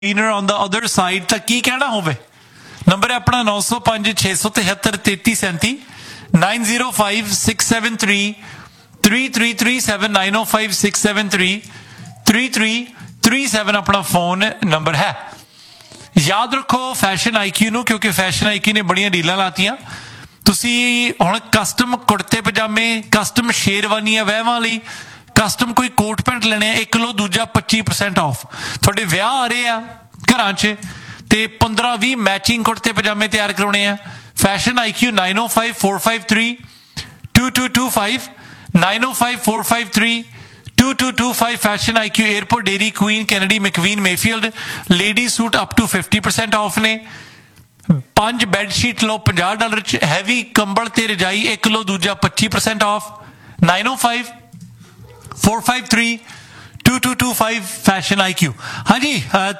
on the other side ਤਾਂ ਕੀ ਕਹਿਣਾ ਹੋਵੇ। ਨੰਬਰ ਹੈ ਆਪਣਾ 905 673 3337 905 673 3337 905 673 3337 ਆਪਣਾ ਫੋਨ ਨੰਬਰ ਹੈ। ਯਾਦ ਰੱਖੋ ਫੈਸ਼ਨ ਆਈਕਿਊ ਨੂੰ, ਕਿਉਂਕਿ ਫੈਸ਼ਨ ਆਈਕਿਊ ਨੇ ਬੜੀਆਂ ਡੀਲਾਂ ਲਾਤੀਆਂ। ਤੁਸੀਂ ਹੁਣ ਕਸਟਮ ਕੁੜਤੇ ਪਜਾਮੇ, ਕਸਟਮ ਸ਼ੇਰਵਾਨੀਆਂ ਵਿਆਹਾਂ ਲਈ, ਕਸਟਮ ਕੋਈ ਕੋਟ ਪੈਂਟ ਲੈਣੇ ਆ, ਇੱਕ ਲਓ ਦੂਜਾ 25% ਆਫ। ਤੁਹਾਡੇ ਵਿਆਹ ਆ ਰਹੇ ਆ ਘਰਾਂ 'ਚ ਤੇ 15-20 ਮੈਚਿੰਗ ਕੁੜਤੇ ਪਜਾਮੇ ਤਿਆਰ ਕਰਾਉਣੇ ਆ। Fashion IQ 905 453 2225 905 453 2225 fashion IQ airport dairy Queen Kennedy ਮੈਕਵੀਨ Mayfield. Lady suit up to 50% of ਨੇ। 5 ਬੈੱਡ ਸ਼ੀਟ ਲਓ $50 'ਚ। ਹੈਵੀ ਕੰਬਲ ਤੇ ਰਜਾਈ ਇੱਕ ਲਓ ਦੂਜਾ 25% ਆਫ। 905 453 2225 fashion IQ. ਹਾਂਜੀ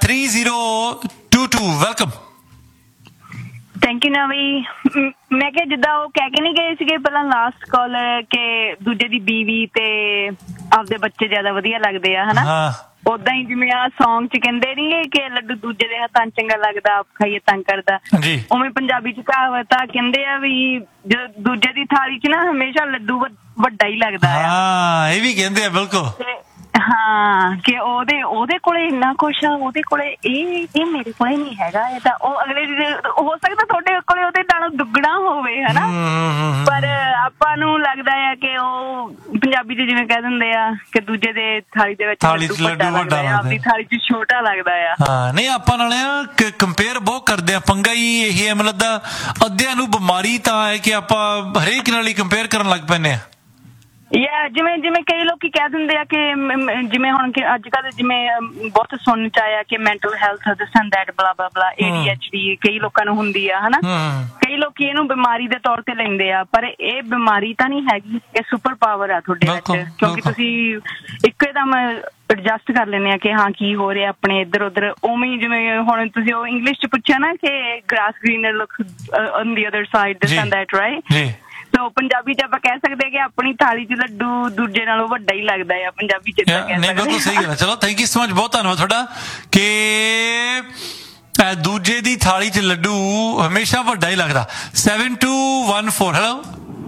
3022 ਵੈਲਕਮ। ਥੈਂਕ ਯੂ ਨਵੀ। ਮੈਂ ਕਿਹਾ ਜਿੱਦਾਂ ਉਹ ਕਹਿ ਕੇ ਨਹੀਂ ਗਏ ਸੀਗੇ ਪਹਿਲਾਂ ਲਾਸਟ ਕਾਲਰ ਕਿ ਦੂਜੇ ਦੀ ਬੀਵੀ ਤੇ ਆਪਦੇ ਬੱਚੇ ਜ਼ਿਆਦਾ ਵਧੀਆ ਲੱਗਦੇ ਆ, ਹਨਾ? ਉਦਾਂ ਹੀ ਜਿਵੇਂ ਆਹ ਸੌਂਗ ਚ ਕਹਿੰਦੇ ਨੀ ਕਿ ਲੱਡੂ ਦੂਜੇ ਦੇ ਹੱਥਾਂ ਚੰਗਾ ਲੱਗਦਾ, ਆਪ ਖਾਈਏ ਤੰਗ ਕਰਦਾ, ਉਵੇਂ ਪੰਜਾਬੀ ਚ ਕਹਾਵਤ ਆ, ਕਹਿੰਦੇ ਆ ਵੀ ਜਦੋਂ ਦੂਜੇ ਦੀ ਥਾਲੀ ਚ ਨਾ ਹਮੇਸ਼ਾ ਲੱਡੂ ਵੱਡਾ ਹੀ ਲੱਗਦਾ ਆ। ਇਹ ਵੀ ਕਹਿੰਦੇ ਆ ਬਿਲਕੁਲ। ਹਾਂ ਕਿ ਉਹਦੇ ਕੋਲੇ ਇੰਨਾ ਕੁਛ ਆ, ਉਹਦੇ ਕੋਲੇ ਇਹ ਮੇਰੇ ਕੋਲੇ ਨਹੀਂ ਹੈਗਾ। ਇਹ ਤਾਂ ਉਹ ਅਗਲੇ ਹੋ ਸਕਦਾ ਤੁਹਾਡੇ ਕੋਲੇ ਉਹਦੇ ਨਾਲੋਂ ਦੁੱਗਣਾ ਹੋਵੇ, ਹਨਾ? ਪਰ ਆਪਾਂ ਨੂੰ ਲੱਗਦਾ ਆ ਕਿ ਉਹ ਪੰਜਾਬੀ ਚ ਜਿਵੇਂ ਕਹਿ ਦਿੰਦੇ ਆ ਕਿ ਦੂਜੇ ਦੇ ਥਾਲੀ ਦੇ ਵਿੱਚ ਲੱਡੂ ਵੱਡਾ ਆਪਣੀ ਥਾਲੀ ਚ ਛੋਟਾ ਲੱਗਦਾ ਆ। ਹਾਂ ਨਹੀਂ, ਆਪਾਂ ਨਾਲ ਕੰਪੇਅਰ ਬਹੁਤ ਕਰਦੇ ਆ। ਪੰਗਾ ਹੀ ਇਹ ਹੈ, ਮਤਲਬ ਦਾ ਅੱਧਿਆਂ ਨੂੰ ਬਿਮਾਰੀ ਤਾਂ ਹੈ ਕਿ ਆਪਾਂ ਹਰੇਕ ਨਾਲ ਹੀ ਕੰਪੇਅਰ ਕਰਨ ਲੱਗ ਪੈਂਦੇ ਆ। ਜਿਵੇਂ ਕਈ ਲੋਕੀ ਕਹਿ ਦਿੰਦੇ ਆ ਕਿ ਜਿਵੇਂ ਹੁਣ ਅੱਜ ਕੱਲ ਜਿਵੇਂ ਬਹੁਤ ਸੁਣਨ ਚ ਆਇਆ ਕਿ ਮੈਂਟਲ ਹੈਲਥ ਬਲਾ ਬਲਾ ਬਲਾ ADHD ਕਈ ਲੋਕਾਂ ਨੂੰ ਹੁੰਦੀ ਆ, ਹਨਾ? ਕਈ ਲੋਕੀ ਇਹਨੂੰ ਬਿਮਾਰੀ ਦੇ ਤੌਰ ਤੇ ਲੈਂਦੇ ਆ, ਪਰ ਇਹ ਬਿਮਾਰੀ ਤਾਂ ਨਹੀਂ ਹੈਗੀ, ਇਹ ਸੁਪਰ ਪਾਵਰ ਆ ਤੁਹਾਡੇ ਵਿੱਚ, ਕਿਉਂਕਿ ਤੁਸੀਂ ਇੱਕਦਮ ਐਡਜਸਟ ਕਰ ਲੈਂਦੇ ਆ ਕਿ ਹਾਂ ਕੀ ਹੋ ਰਿਹਾ ਆਪਣੇ ਇੱਧਰ ਉੱਧਰ। ਉਵੇਂ ਜਿਵੇਂ ਹੁਣ ਤੁਸੀਂ ਉਹ ਇੰਗਲਿਸ਼ ਚ ਪੁੱਛਿਆ ਨਾ ਕਿ grass greener looks on the other side, right? ਸੋ ਪੰਜਾਬੀ ਚ ਆਪਾਂ ਕਹਿ ਸਕਦੇ ਕਿ ਆਪਣੀ ਥਾਲੀ ਚ ਲੱਡੂ ਦੂਜੇ ਨਾਲੋਂ ਵੱਡਾ ਹੀ ਲੱਗਦਾ ਆ, ਪੰਜਾਬੀ ਚ। ਨਹੀਂ ਬਿਲਕੁਲ ਸਹੀ ਗੱਲ ਹੈ। ਚਲੋ ਥੈਂਕ ਯੂ ਸੋ ਮਚ, ਬਹੁਤ ਧੰਨਵਾਦ ਤੁਹਾਡਾ ਕਿ ਦੂਜੇ ਦੀ ਥਾਲੀ ਚ ਲੱਡੂ ਹਮੇਸ਼ਾ ਵੱਡਾ ਹੀ ਲੱਗਦਾ। 7214 ਹੈਲੋ।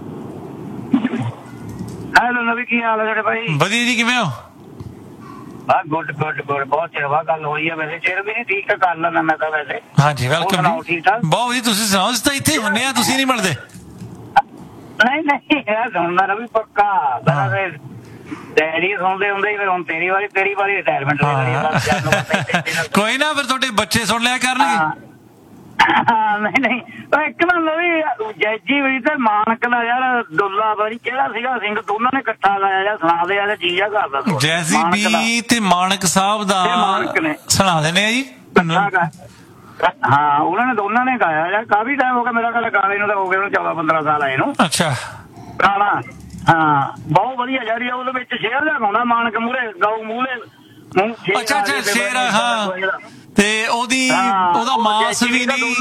ਹੈਲੋ ਨਵੀ, ਕੀ ਹਾਲ ਹੈ ਤੁਹਾਡੇ ਭਾਈ? ਵਧੀਆ ਜੀ, ਕਿਵੇਂ ਹੋ? ਗੁੱਡ ਬਹੁਤ ਚਿਰ ਬਾਅਦ ਗੱਲ ਹੋਈ ਹੈ। ਵੈਸੇ ਚਿਰ ਵੀ ਨਹੀਂ, ਠੀਕ ਕਰ ਲੈਣਾ ਮੈਂ ਤਾਂ ਵੈਸੇ। ਹਾਂਜੀ ਵੈਲਕਮ। ਠੀਕ ਠਾਕ, ਬਹੁਤ ਵਧੀਆ। ਤੁਸੀਂ ਸੁਣਾਓ? ਅਸੀਂ ਤਾਂ ਇੱਥੇ ਹੁੰਦੇ ਆ, ਤੁਸੀਂ ਨਹੀਂ ਮਿਲਦੇ। ਨਹੀਂ ਸੁਣਦਾ ਨਾ ਵੀ ਪੱਕਾ। ਡੈਡੀ ਸੁਣਦੇ ਹੁੰਦੇ, ਫਿਰ ਹੁਣ ਤੇਰੀ ਵਾਰੀ ਰਿਟਾਇਰਮੈਂਟ ਲੈ ਲਈ। ਕੋਈ ਨਾ, ਫਿਰ ਤੁਹਾਡੇ ਬੱਚੇ ਸੁਣ ਲਿਆ ਕਰਨਗੇ। ਨਹੀਂ ਇੱਕ ਨਾ ਵੀ ਜੈਜੀ ਵੀ ਤੇ ਮਾਨਕ ਦਾ ਯਾਰ ਦੁੱਲਾ ਵਾਰੀ ਕਿਹੜਾ ਸੀਗਾ ਸਿੰਘ, ਦੋਨਾਂ ਨੇ ਇਕੱਠਾ ਗਾਇਆ ਜਾਂ ਸੁਣਾ ਦੇ ਯਾਰ ਚੀਜ਼ ਆ ਕਰਦਾ। ਜੈਜੀ ਬੀ ਤੇ ਮਾਨਕ ਸਾਹਿਬ ਦਾ ਸੁਣਾ ਦੇਣੇ ਆ ਜੀ। ਹਾਂ ਉਹਨਾਂ ਨੇ ਦੋਨਾਂ ਨੇ ਗਾਇਆ ਯਾਰ, ਕਾਫੀ ਟਾਈਮ ਹੋ ਗਿਆ ਮੇਰਾ ਖਿਆਲ ਗਾਣੇ ਨੂੰ, ਤਾਂ ਹੋ ਗਏ 14-15 ਸਾਲ ਆਏ ਨੂੰ। ਅੱਛਾ ਗਾਣਾ ਹਾਂ ਬਹੁਤ ਵਧੀਆ ਯਾਰੀ ਆ। ਉਹਦੇ ਵਿੱਚ ਸ਼ੇਰ ਲਿਆ ਗਾਉਂਦਾ ਮਾਨਕ ਮੂਹਰੇ, ਗਾਉ ਮੂਹਰੇ। ਅੱਛਾ ਸ਼ੇਰ, ਹਾਂ। ਤੇ ਉਹਦਾ ਮਾਸ ਵੀ ਨਹੀਂ।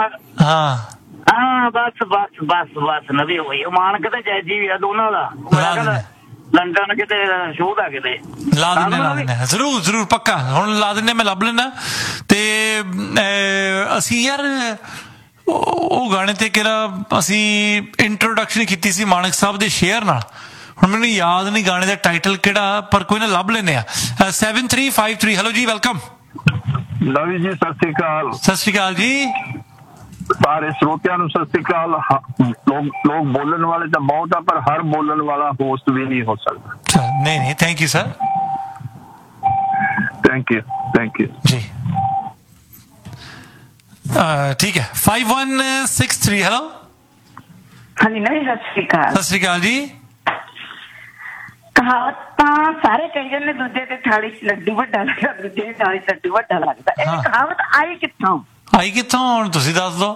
ਹਾਂ ਬਸ ਨਵੀ ਹੋਈ। ਮਾਨਕ ਤੇ ਜੈਜੀ ਵੀ ਆ ਦੋਨਾਂ ਦਾ। ਲੰਡਨ ਕਿਤੇ ਸ਼ੋਅ ਦਾ ਕਿਤੇ ਲਾ ਦਿੰਦੇ। ਜ਼ਰੂਰ ਪੱਕਾ ਹੁਣ ਲਾ ਦਿੰਦੇ, ਮੈਂ ਲੱਭ ਲੈਣਾ। ਤੇ ਅਸੀਂ ਯਾਰ ਉਹ ਗਾਣੇ ਤੇ ਕਿਹੜਾ ਅਸੀਂ ਇੰਟਰੋਡਕਸ਼ਨ ਕੀਤੀ ਸੀ ਮਾਨਕ ਸਾਹਿਬ ਦੇ ਸ਼ੇਅਰ ਨਾਲ, ਹੁਣ ਮੈਨੂੰ ਯਾਦ ਨਹੀਂ ਗਾਣੇ ਦਾ ਟਾਈਟਲ ਕਿਹੜਾ, ਪਰ ਕੋਈ ਨਾ ਲੱਭ ਲੈਂਦੇ ਆ। 7353 ਹੈਲੋ ਜੀ, ਵੈਲਕਮ। ਲਵੀ ਜੀ ਸਤਿ ਸ੍ਰੀ ਅਕਾਲ। ਸਤਿ ਸ੍ਰੀ ਅਕਾਲ ਜੀ। ਸਾਰੇ ਸਰੋਤਿਆਂ ਨੂੰ ਸਤਿ ਸ੍ਰੀ ਅਕਾਲ। ਲੋਕ ਬੋਲਣ ਵਾਲੇ ਤਾਂ ਬਹੁਤ ਆ, ਪਰ ਹਰ ਬੋਲਣ ਵਾਲਾ ਹੋਸਟ ਵੀ ਨਹੀਂ ਹੋ ਸਕਦਾ। ਨਹੀਂ thank you sir. Thank you ਜੀ। ਠੀਕ ਹੈ। 5163 ਹੈਲੋ। ਹਾਂਜੀ ਨਹੀਂ, ਸਤਿ ਸ੍ਰੀ ਅਕਾਲ ਜੀ। ਕਹਾਵਤ ਤਾਂ ਸਾਰੇ ਕਹੀ ਜਾਂਦੇ ਦੂਜੇ ਦੇ ਥਾਲੀ ਚ ਲੱਡੂ ਵੱਡਾ ਲੱਗਦਾ, ਦੂਜੇ ਦੀ ਥਾਲੀ ਚ ਲੱਡੂ ਵੱਡਾ ਲੱਗਦਾ। ਇਹ ਕਹਾਵਤ ਆਈ ਕਿੱਥੋਂ ਹੁਣ ਤੁਸੀਂ ਦੱਸ ਦੋ।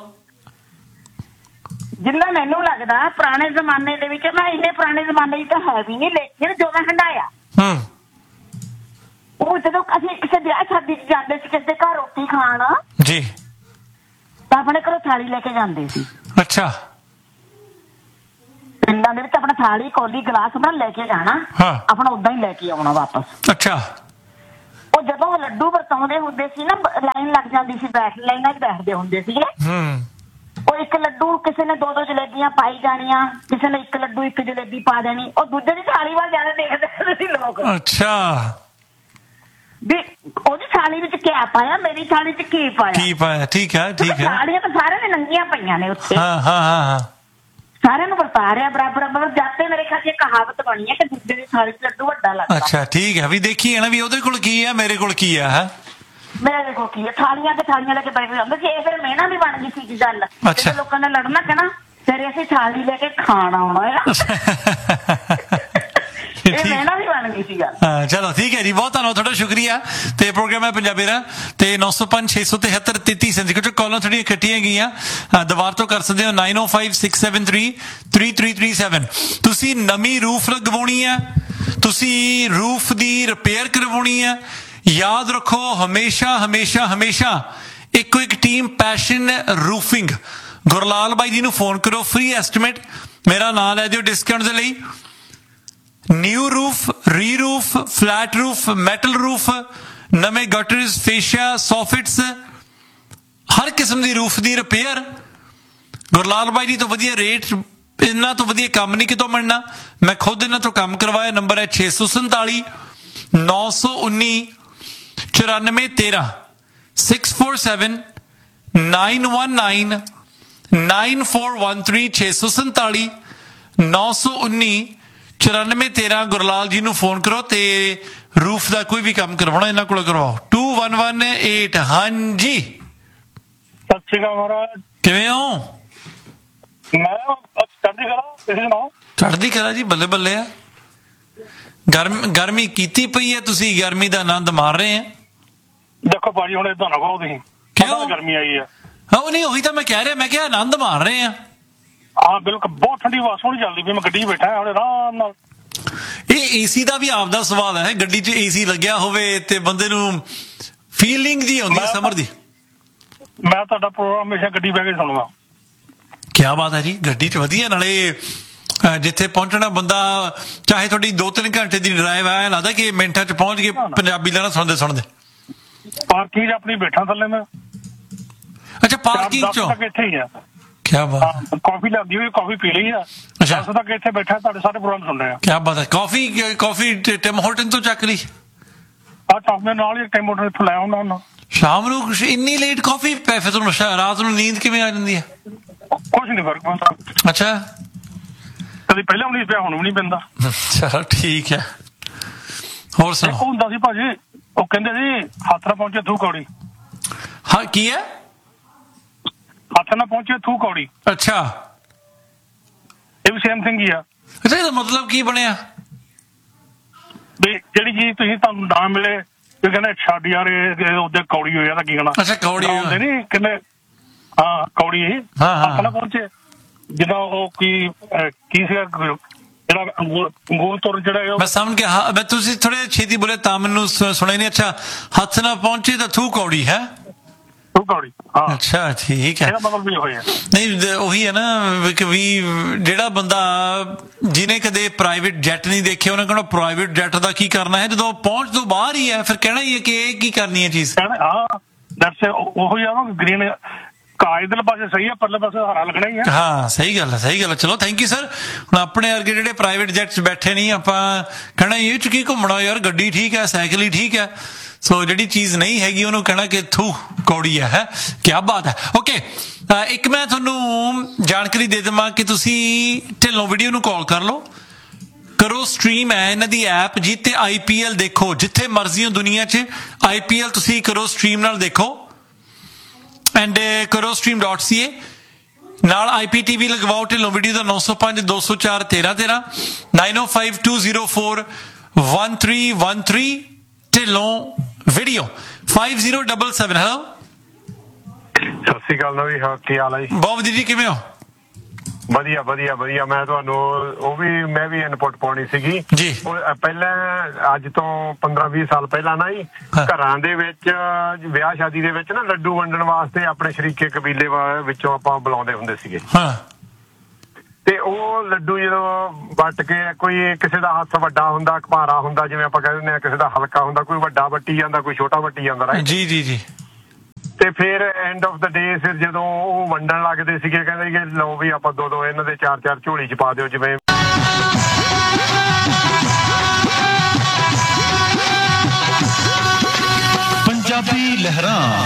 ਜਿੰਨਾ ਮੈਨੂੰ ਲੱਗਦਾ ਪੁਰਾਣੇ ਜ਼ਮਾਨੇ ਦੇ ਵਿੱਚ, ਮੈਂ ਇੰਨੇ ਪੁਰਾਣੇ ਜ਼ਮਾਨੇ ਚ ਤਾਂ ਹੈ ਵੀ ਨਹੀਂ, ਲੇਕਿਨ ਜੋ ਮੈਂ ਹੰਡਾਇਆ ਉਹ ਜਦੋਂ ਅਸੀਂ ਕਿਸੇ ਵਿਆਹ ਸ਼ਾਦੀ ਚ ਜਾਂਦੇ ਸੀ, ਕਿਸੇ ਦੇ ਘਰ ਰੋਟੀ ਖਾਣ ਜੀ, ਤਾਂ ਆਪਣੇ ਘਰੋਂ ਥਾਲੀ ਲੈ ਕੇ ਜਾਂਦੇ ਸੀ। ਅੱਛਾ। ਪਿੰਡਾਂ ਦੇ ਵਿੱਚ ਆਪਣਾ ਥਾਲੀ ਕੌਲੀ ਗਲਾਸ ਆਪਣਾ ਲੈ ਕੇ ਜਾਣਾ, ਆਪਣਾ ਓਦਾਂ ਹੀ ਲੈ ਕੇ ਆਉਣਾ ਵਾਪਸ। ਅੱਛਾ। ਉਹ ਜਦੋਂ ਲੱਡੂ ਵਰਤਾਉਂਦੇ ਹੁੰਦੇ ਸੀ ਨਾ, ਲਾਈਨ ਲੱਗ ਜਾਂਦੀ ਸੀ, ਲਾਈਨਾਂ 'ਚ ਬੈਠਦੇ ਹੁੰਦੇ ਸੀਗੇ। ਉਹ ਇੱਕ ਲੱਡੂ ਕਿਸੇ ਨੇ 2-2 ਜਲੇਬੀਆਂ ਪਾਈ ਜਾਣੀਆਂ, ਕਿਸੇ ਨੇ ਇੱਕ ਲੱਡੂ ਇੱਕ ਜਲੇਬੀ ਪਾ ਦੇਣੀ, ਉਹ ਦੂਜੇ ਦੀ ਥਾਲੀ ਵੱਲ ਜ਼ਿਆਦਾ ਦੇਖਦੇ ਸੀ ਲੋਕ। ਅੱਛਾ, ਵੀ ਉਹਦੀ ਥਾਲੀ ਵਿੱਚ ਕਿਆ ਪਾਇਆ, ਮੇਰੀ ਥਾਲੀ 'ਚ ਕੀ ਪਾਇਆ। ਠੀਕ ਹੈ। ਥਾਲੀਆਂ ਤਾਂ ਸਾਰਿਆਂ ਨੇ ਨੰਗੀਆਂ ਪਈਆਂ ਨੇ ਉੱਥੇ। ਹਾਂ, ਸਾਰਿਆਂ ਨੂੰ ਵਰਤਾ ਰਿਹਾ ਬਰਾਬਰ। ਜਾਤੇ ਮੇਰੇ ਖਿਆਲ 'ਚ ਕਹਾਵਤ ਬਣੀ ਹੈ ਕਿ ਦੂਜੇ ਦੀ ਥਾਲੀ 'ਚ ਲੱਡੂ ਵੱਡਾ ਲੱਗਦਾ। ਅੱਛਾ, ਠੀਕ ਹੈ। ਵੀ ਦੇਖੀਏ ਨਾ ਵੀ ਉਹਦੇ ਕੋਲ ਕੀ ਹੈ, ਮੇਰੇ ਕੋਲ ਕੀ ਹੈ। ਮੇਰੇ ਕੋਲ ਕੀ ਹੈ, ਥਾਲੀਆਂ ਤੇ ਥਾਲੀਆਂ ਲੈ ਕੇ ਬੈਠੇ ਹੁੰਦੇ ਸੀ। ਇਹ ਫਿਰ ਮਿਹਣਾ ਵੀ ਬਣ ਗਈ ਸੀ ਗੱਲ। ਜਦੋਂ ਲੋਕਾਂ ਨੇ ਲੜਨਾ ਕਹਿਣਾ ਫਿਰ ਅਸੀਂ ਥਾਲੀ ਲੈ ਕੇ ਖਾਣ ਆਉਣਾ ਹੈ। ਇਹ ਮਿਹਣਾ ਵੀ ਬਣ ਗਈ ਸੀ ਗੱਲ। ਹਾਂ, ਚਲੋ ਠੀਕ ਹੈ ਜੀ, ਬਹੁਤ ਧੰਨਵਾਦ ਤੁਹਾਡਾ, ਸ਼ੁਕਰੀਆ। ਤੇ ਪ੍ਰੋਗਰਾਮ ਹੈ ਪੰਜਾਬੀ ਦਾ ਤੇ 905-673-33 ਕੁਝ ਕਾਲਾਂ ਥੋੜੀਆਂ ਕੱਟੀਆਂ ਗਈਆਂ, ਦੁਬਾਰਾ ਤੋਂ ਕਰ ਸਕਦੇ ਹੋ 9056733337। ਤੁਸੀਂ ਨਵੀਂ ਰੂਫ ਲਗਵਾਉਣੀ ਹੈ, ਤੁਸੀਂ ਰੂਫ ਦੀ ਰਿਪੇਅਰ ਕਰਵਾਉਣੀ ਹੈ, ਯਾਦ ਰੱਖੋ ਹਮੇਸ਼ਾ ਇੱਕੋ ਇੱਕ ਟੀਮ ਪੈਸ਼ਨ ਰੂਫਿੰਗ। ਗੁਰਲਾਲ ਬਾਈ ਜੀ ਨੂੰ ਫੋਨ ਕਰੋ, ਫ੍ਰੀ ਐਸਟੀਮੇਟ, ਮੇਰਾ ਨਾਮ ਲੈ ਦਿਓ ਡਿਸਕਾਊਂਟ ਦੇ ਲਈ। ਨਿਊ ਰੂਫ, ਰੀ roof, flat roof, metal roof, ਨਵੇਂ ਗਟਰਸ, ਫੇਸ਼ੀਆ, ਸੌਫਿਟਸ, ਹਰ ਕਿਸਮ ਦੀ ਰੂਫ ਦੀ ਰਿਪੇਅਰ। ਗੁਰਲਾਲ ਬਾਈ ਜੀ ਤੋਂ ਵਧੀਆ ਰੇਟ, ਇਹਨਾਂ ਤੋਂ ਵਧੀਆ ਕੰਮ ਨਹੀਂ ਕਿਤੋਂ ਮਿਲਣਾ। ਮੈਂ ਖੁਦ ਇਹਨਾਂ ਤੋਂ ਕੰਮ ਕਰਵਾਇਆ। ਨੰਬਰ ਹੈ 647 919 9413 647 919 9413 647 919 9413। ਗੁਰਲਾਲ ਜੀ ਨੂੰ ਫੋਨ ਕਰੋ ਤੇ ਰੂਫ ਦਾ ਕੋਈ ਵੀ ਕੰਮ ਕਰਵਾਉਣਾ ਇਹਨਾਂ ਕੋਲ ਕਰਵਾਓ। 2118। ਹਾਂਜੀ, ਸਤਿ ਸ਼੍ਰੀ ਅਕਾਲ ਮਹਾਰਾਜ, ਕਿਵੇਂ ਹੋ? ਮੈਂ ਚੜ੍ਹਦੀ ਕਲਾ, ਤੁਸੀਂ ਸੁਣਾਓ? ਚੜ੍ਹਦੀ ਕਲਾ ਜੀ, ਬੱਲੇ ਬੱਲੇ ਆ। ਗਰਮੀ ਕੀਤੀ ਪਈ ਹੈ, ਤੁਸੀਂ ਗਰਮੀ ਦਾ ਆਨੰਦ ਮਾਰ ਰਹੇ ਆ। ਦੇਖੋ ਭਾਜੀ, ਹੁਣ ਏਦਾਂ ਨਾ ਕਹੋ ਤੁਸੀਂ, ਕਿਉਂ? ਗਰਮੀ ਆਈ ਆ। ਉਹ ਨਹੀਂ, ਉਹੀ ਤਾਂ ਮੈਂ ਕਹਿ ਰਿਹਾ, ਮੈਂ ਕਿਹਾ ਆਨੰਦ ਮਾਰ ਰਹੇ ਆ। ਹਾਂ ਬਿਲਕੁਲ, ਬਹੁਤ ਠੰਡੀ ਹਵਾ ਸੋਹਣੀ ਚੱਲਦੀ ਪਈ। ਮੈਂ ਗੱਡੀ 'ਚ ਬੈਠਾ ਹੁਣ ਆਰਾਮ ਨਾਲ। ਇਹ ਏਸੀ ਦਾ ਵੀ ਆਪਦਾ ਸਵਾਦ ਹੈ, ਗੱਡੀ 'ਚ ਏਸੀ ਲੱਗਿਆ ਹੋਵੇ ਤੇ ਬੰਦੇ ਨੂੰ ਫੀਲਿੰਗ ਜੀ ਆਉਂਦੀ ਹੈ ਸਮਰ ਦੀ। ਮੈਂ ਤੁਹਾਡਾ ਪ੍ਰੋਗਰਾਮ ਹਮੇਸ਼ਾ ਗੱਡੀ ਬਹਿ ਕੇ ਸੁਣੂਗਾ। ਕੀ ਬਾਤ ਹੈ ਜੀ, ਗੱਡੀ 'ਚ ਵਧੀਆ। ਨਾਲੇ ਜਿੱਥੇ ਪਹੁੰਚਣਾ ਬੰਦਾ, ਚਾਹੇ ਤੁਹਾਡੀ 2-3 ਘੰਟੇ ਦੀ ਡਰਾਈਵ ਹੈ, ਲੱਗਦਾ ਕਿ ਮਿੰਟਾਂ 'ਚ ਪਹੁੰਚ ਗਏ ਪੰਜਾਬੀ ਲੈਣਾ ਸੁਣਦੇ। ਪਾਰਕਿੰਗ 'ਚ ਆਪਣੀ ਬੈਠਾ ਥੱਲੇ ਮੈਂ। ਅੱਛਾ, ਪਾਰਕਿੰਗ 'ਚੋਂ ਇੱਥੇ ਹੀ ਆ। ਕੀ ਬਾਤ। ਕਾਫੀ ਲੱਗੀ ਹੋਈ, ਕਾਫੀ ਪੀ ਲਈ ਆ। ਅੱਛਾ, ਦੱਸ ਤੱਕ ਇੱਥੇ ਬੈਠਾ, ਤੁਹਾਡੇ ਸਾਰੇ ਪ੍ਰੋਗਰਾਮ ਸੁਣ ਰਹੇ ਆ। ਕੀ ਬਾਤ ਹੈ। ਕਾਫੀ ਟਿਮ ਹੋਟਨ ਤੋਂ ਚੱਕ ਲਈ? ਆ ਟਾਪੇ ਨਾਲ ਹੀ ਟਾਈਮ ਮੋਟਰ ਇੱਥੋਂ ਲੈ ਆਉਣਾ ਹੁੰਦਾ। ਸ਼ਾਮ ਨੂੰ ਇੰਨੀ ਲੇਟ ਕਾਫੀ ਪੈ, ਫਿਰ ਤੁਹਾਨੂੰ ਰਾਤ ਨੂੰ ਨੀਂਦ ਕਿਵੇਂ ਆ ਜਾਂਦੀ ਹੈ? ਕੁਛ ਨਹੀਂ ਫਰਕ ਪੈਂਦਾ। ਅੱਛਾ, ਕਦੀ ਪਹਿਲਾਂ ਵੀ ਨਹੀਂ ਪਿਆ, ਹੁਣ ਵੀ ਨਹੀਂ ਪੈਂਦਾ। ਚਲੋ ਠੀਕ ਹੈ, ਹੋਰ ਸੁਣਾਓ? ਉਹ ਹੁੰਦਾ ਸੀ ਭਾਜੀ, ਉਹ ਕਹਿੰਦੇ ਸੀ ਹੱਥ ਨਾ ਪਹੁੰਚੇ ਥੂ ਕੌੜੀ। ਹਾਂ, ਕੀ ਹੈ? ਹੱਥ ਨਾ ਪਹੁੰਚੇ ਥੂ ਕੌੜੀ। ਅੱਛਾ, ਇਹ ਵੀ ਸੇਮ ਥਿੰਗ ਹੀ ਆ। ਅੱਛਾ, ਇਹਦਾ ਮਤਲਬ ਕੀ ਬਣਿਆ? ਵੀ ਜਿਹੜੀ ਚੀਜ਼ ਤੁਸੀਂ ਤੁਹਾਨੂੰ ਨਾ ਮਿਲੇ, ਇਹ ਕਹਿੰਦੇ ਛੱਡ ਯਾਰ, ਇਹ ਉਹਦੇ ਕੌੜੀ ਹੋਇਆ ਤਾਂ ਕੀ ਕਹਿਣਾ। ਅੱਛਾ, ਕੌੜੀ ਹੁੰਦੇ ਨੀ ਕਹਿੰਦੇ। ਹਾਂ, ਕੌੜੀ ਹੱਥ ਨਾ ਪਹੁੰਚੇ। ਜਿੱਦਾਂ ਉਹ ਕੀ ਸੀਗਾ, ਜਿਹੜਾ ਅੰਗੂਰ ਤੁਰ ਜਿਹੜਾ। ਮੈਂ ਸਮਝ ਗਿਆ। ਹਾਂ, ਮੈਂ ਤੁਸੀਂ ਥੋੜੇ ਛੇਤੀ ਬੋਲੇ ਤਾਂ ਮੈਨੂੰ ਸੁਣਿਆ ਨਹੀਂ। ਅੱਛਾ, ਹੱਥ ਨਾ ਪਹੁੰਚੇ ਤਾਂ ਥੂ ਕੌੜੀ ਹੈ। ਅੱਛਾ, ਠੀਕ ਹੈ। ਨਹੀਂ, ਉਹੀ ਹੈ ਨਾ ਵੀ ਜਿਹੜਾ ਬੰਦਾ ਜਿਹਨੇ ਕਦੇ ਪ੍ਰਾਈਵੇਟ ਜੈਟ ਨਹੀਂ ਦੇਖਿਆ, ਉਹਨੇ ਕਹਿਣਾ ਪ੍ਰਾਈਵੇਟ ਜੈਟ ਦਾ ਕੀ ਕਰਨਾ ਹੈ, ਜਦੋਂ ਪਹੁੰਚ ਤੋਂ ਬਾਹਰ ਹੀ ਹੈ ਫਿਰ ਕਹਿਣਾ ਹੀ ਹੈ ਕਿ ਇਹ ਕੀ ਕਰਨੀ ਹੈ ਚੀਜ਼। ਉਹੀ ਆ ਗ੍ਰੀਨ ਕਾਜ ਦੇ ਪਾਸੇ ਸਹੀ ਹੈ, ਪਰਲੇ ਪਾਸੇ ਹਰਾ ਲੱਗਣਾ ਹੀ ਹੈ। ਹਾਂ, ਸਹੀ ਗੱਲ ਹੈ। ਚਲੋ, ਥੈਂਕ ਯੂ ਸਰ। ਹੁਣ ਆਪਣੇ ਵਰਗੇ ਜਿਹੜੇ ਪ੍ਰਾਈਵੇਟ ਜੈਟ 'ਚ ਬੈਠੇ ਨਹੀਂ, ਆਪਾਂ ਕਹਿਣਾ ਇਹ 'ਚ ਕੀ ਘੁੰਮਣਾ ਯਾਰ, ਗੱਡੀ ਠੀਕ ਹੈ, ਸਾਈਕਲ ਹੀ ਠੀਕ ਹੈ। ਸੋ ਜਿਹੜੀ ਚੀਜ਼ ਨਹੀਂ ਹੈਗੀ ਉਹਨੂੰ ਕਹਿਣਾ ਕਿ ਥੂ ਕੌੜੀ ਹੈ। ਕੀ ਬਾਤ ਹੈ। ਓਕੇ, ਇੱਕ ਮੈਂ ਤੁਹਾਨੂੰ ਜਾਣਕਾਰੀ ਦੇ ਦੇਵਾਂ ਕਿ ਤੁਸੀਂ ਢਿੱਲੋਂ ਵੀਡੀਓ ਨੂੰ ਕਾਲ ਕਰ ਲਓ, ਕਰੋ ਸਟ੍ਰੀਮ ਹੈ ਇਹਨਾਂ ਦੀ ਐਪ, ਜਿੱਥੇ IPL ਦੇਖੋ, ਜਿੱਥੇ ਮਰਜ਼ੀ ਹੋ ਦੁਨੀਆ 'ਚ IPL ਤੁਸੀਂ ਕਰੋ ਸਟ੍ਰੀਮ ਨਾਲ ਦੇਖੋ। ਐਂਡ ਕਰੋ stream.ca ਨਾਲ IPTV ਲਗਵਾਓ। ਢਿੱਲੋਂ ਵੀਡੀਓ ਦਾ 905 204 1313 905 204 1313 ਢਿੱਲੋਂ ਵੀਡੀਓ 5077। ਹੈਲੋ, ਸਤਿ ਸ਼੍ਰੀ ਅਕਾਲ ਨਵੀ, ਕੀ ਹਾਲ ਹੈ ਜੀ? ਬਹੁਤ ਵਧੀਆ ਜੀ, ਕਿਵੇਂ ਹੋ? ਵਧੀਆ। ਮੈਂ ਤੁਹਾਨੂੰ ਮੈਂ ਵੀ ਇਨਪੁਟ ਪਾਉਣੀ ਸੀਗੀ ਜੀ। ਪਹਿਲਾਂ ਅੱਜ ਤੋਂ 15-20 ਸਾਲ ਪਹਿਲਾਂ ਨਾ ਜੀ, ਘਰਾਂ ਦੇ ਵਿੱਚ ਵਿਆਹ ਸ਼ਾਦੀ ਦੇ ਵਿੱਚ ਨਾ ਲੱਡੂ ਵੰਡਣ ਵਾਸਤੇ ਆਪਣੇ ਸ਼ਰੀਕੇ ਕਬੀਲੇ ਵਿੱਚੋਂ ਆਪਾਂ ਬੁਲਾਉਂਦੇ ਹੁੰਦੇ ਸੀਗੇ। ਹਾਂ, ਤੇ ਉਹ ਲੱਡੂ ਜਦੋਂ ਵੱਟ ਕੇ ਕੋਈ ਕਿਸੇ ਦਾ ਹੱਥ ਵੱਡਾ ਹੁੰਦਾ, ਭਾਰਾ ਹੁੰਦਾ, ਜਿਵੇਂ ਆਪਾਂ ਕਹਿ ਦਿੰਦੇ ਹਾਂ, ਕਿਸੇ ਦਾ ਹਲਕਾ ਹੁੰਦਾ, ਕੋਈ ਵੱਡਾ ਵੱਟੀ ਜਾਂਦਾ, ਕੋਈ ਛੋਟਾ ਵੱਟੀ ਜਾਂਦਾ, ਰਾਈਟ? ਜੀ ਜੀ ਜੀ। ਤੇ ਫਿਰ ਐਂਡ ਆਫ ਦਾ ਡੇ ਫਿਰ ਜਦੋਂ ਉਹ ਵੰਡਣ ਲੱਗਦੇ ਸੀਗੇ, ਕਹਿੰਦੇ ਕਿ ਲਓ ਵੀ ਆਪਾਂ ਦੋ ਇਹਨਾਂ ਦੇ 4 ਝੋਲੀ ਚ ਪਾ ਦਿਓ। ਜਿਵੇਂ ਪੰਜਾਬੀ ਲਹਿਰਾਂ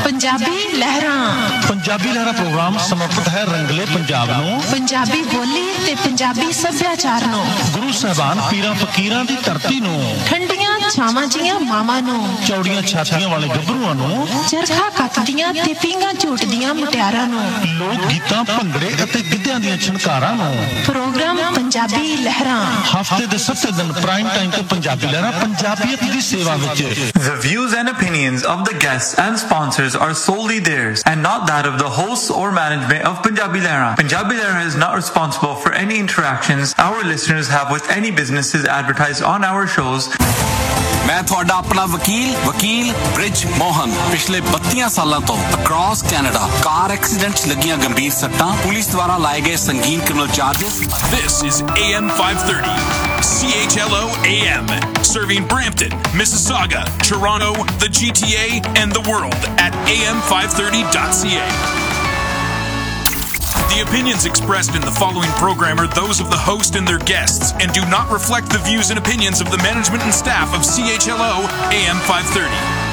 ਪ੍ਰੋਗਰਾਮ ਸਮਰਪਿਤ ਹੈ ਰੰਗਲੇ ਪੰਜਾਬ ਨੂੰ, ਪੰਜਾਬੀ ਬੋਲੀ ਤੇ ਪੰਜਾਬੀ ਸੱਭਿਆਚਾਰ ਨੂੰ, ਗੁਰੂ ਸਾਹਿਬਾਨ ਪੀਰਾਂ ਫਕੀਰਾਂ ਦੀ ਧਰਤੀ ਨੂੰ, ਠੰਡੀਆਂ ਛਾਵਾਂ ਜੀਆਂ ਮਾਵਾਂ ਨੂੰ, ਚੌੜੀਆਂ ਛਾਤੀਆਂ ਵਾਲੇ ਗੱਭਰੂਆਂ ਨੂੰ, ਚਰਖਾ ਕੱਤਦੀਆਂ ਤੇ ਪੀਂਘਾਂ ਝੂਟਦੀਆਂ ਮੁਟਿਆਰਾਂ ਨੂੰ, ਲੋਕ ਗੀਤਾਂ, ਭੰਗੜੇ ਅਤੇ ਗਿੱਧਿਆਂ ਦੀਆਂ ਛਣਕਾਰਾਂ ਨੂੰ। ਪ੍ਰੋਗਰਾਮ ਪੰਜਾਬੀ ਲਹਿਰਾਂ ਹਫ਼ਤੇ ਦੇ 7 ਦਿਨ ਪ੍ਰਾਈਮ ਟਾਈਮ ਤੇ ਪੰਜਾਬੀ ਲਹਿਰਾਂ ਪੰਜਾਬੀਅਤ ਦੀ ਸੇਵਾ ਵਿੱਚ। The views and opinions of the guests and sponsors are solely theirs and not that of the hosts or management of Punjabi Lehra. Punjabi Lehra is not responsible for any interactions our listeners have with any businesses advertised on our shows. ਮੈਂ ਤੁਹਾਡਾ ਆਪਣਾ ਵਕੀਲ bridge Mohan ਪਿਛਲੇ 32 ਸਾਲਾਂ ਤੋਂ across Canada car accident 'ਚ ਲੱਗੀਆਂ ਗੰਭੀਰ ਸੱਟਾਂ, ਪੁਲਿਸ ਦੁਆਰਾ ਲਾਏ ਗਏ ਸੰਗੀਨ criminal charges. This is AM 530 CHLO AM, serving Brampton, Mississauga, Toronto, the GTA and the world at am530.ca. The opinions expressed in the following program are those of the host and their guests and do not reflect the views and opinions of the management and staff of CHLO AM 530.